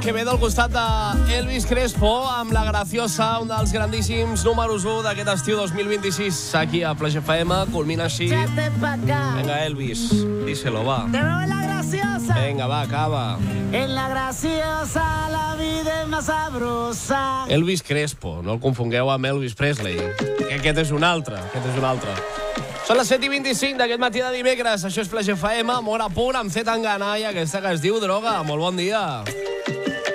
que ve del costat d'Elvis Crespo amb La Graciosa, un dels grandíssims números 1 d'aquest estiu 2026 aquí a Flash FM. Culmina així. Venga, Elvis, díselo, va. Te veo en La Graciosa. Venga, va, acaba. En La Graciosa la vida és més sabrosa. Elvis Crespo, no el confongueu amb Elvis Presley. Aquest és un altre, Són les 7:25 d'aquest matí de dimecres. Això és Flash FM, amor a punt, amb C. Tangana i aquesta que es diu Droga. Molt bon dia.